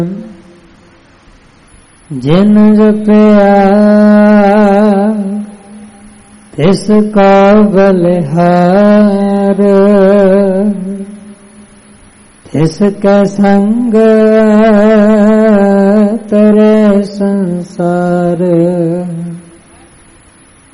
जिन जपया तिसका बलिहार, तिसके संग तरे संसार।